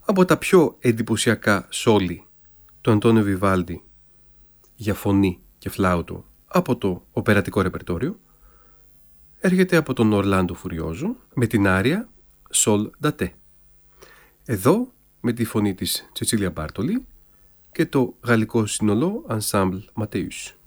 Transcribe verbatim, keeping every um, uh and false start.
Από τα πιο εντυπωσιακά σόλι του Αντώνιο Βιβάλντι για φωνή και φλάουτο από το οπερατικό ρεπερτόριο έρχεται από τον Ορλάντο Φουριόζο με την άρια Sol da te. Εδώ με τη φωνή της Τσετσίλια Μπάρτολη και το γαλλικό σύνολο Ensemble Mathéus.